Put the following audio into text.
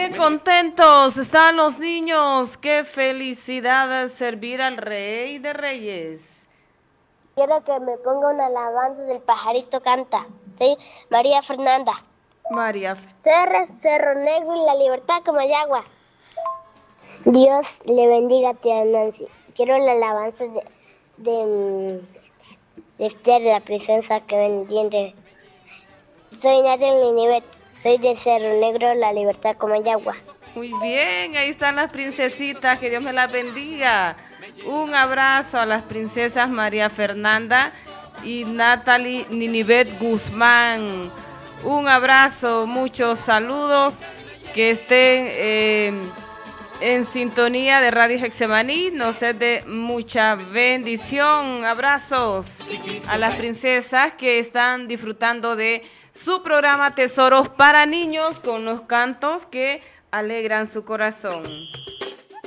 Qué contentos están los niños, qué felicidad servir al Rey de Reyes. Quiero que me ponga una alabanza del pajarito canta. Soy María Fernanda. María. Cerro Negro y la libertad como el agua. Dios le bendiga a tía Nancy. Quiero la alabanza de Esther, la princesa que entiende. Soy Natalie Nivet. Soy de Cerro Negro, la libertad como el agua. Muy bien, ahí están las princesitas, que Dios me las bendiga. Un abrazo a las princesas María Fernanda y Natalie Ninivet Guzmán. Un abrazo, muchos saludos, que estén en sintonía de Radio Getsemaní, nos es de mucha bendición. Abrazos a las princesas que están disfrutando de su programa Tesoros para Niños con los cantos que alegran su corazón.